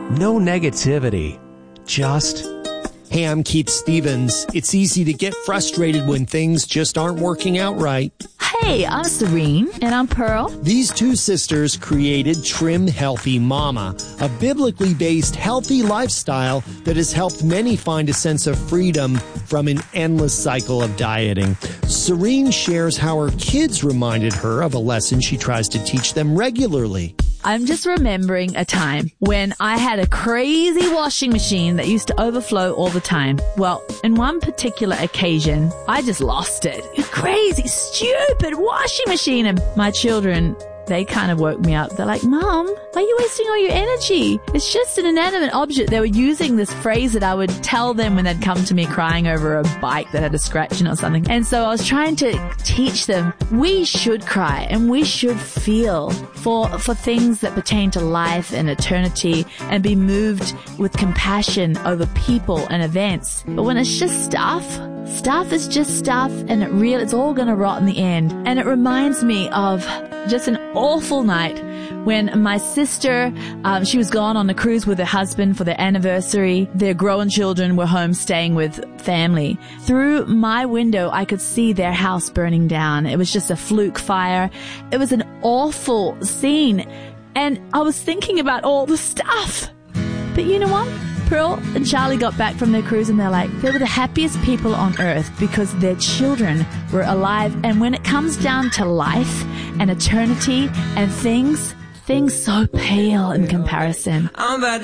No negativity. Just... Hey, I'm Keith Stevens. It's easy to get frustrated when things just aren't working out right. Hey, I'm Serene. And I'm Pearl. These two sisters created Trim Healthy Mama, a biblically based healthy lifestyle that has helped many find a sense of freedom from an endless cycle of dieting. Serene shares how her kids reminded her of a lesson she tries to teach them regularly. I'm just remembering a time when I had a crazy washing machine that used to overflow all the time. Well, in one particular occasion, I just lost it. A crazy, stupid washing machine. And my children, they kind of woke me up. They're like, Mom, why are you wasting all your energy? It's just an inanimate object. They were using this phrase that I would tell them when they'd come to me crying over a bike that had a scratch in it or something. And so I was trying to teach them we should cry and we should feel for things that pertain to life and eternity and be moved with compassion over people and events. But when it's just stuff is just stuff, and it's all going to rot in the end. And it reminds me of just an awful night when my sister, she was gone on a cruise with her husband for their anniversary. Their grown children were home staying with family. Through my window, I could see their house burning down. It was just a fluke fire. It was an awful scene. And I was thinking about all the stuff. But you know what? Pearl and Charlie got back from their cruise and they're like, they were the happiest people on earth because their children were alive. And when it comes down to life and eternity and things so pale in comparison.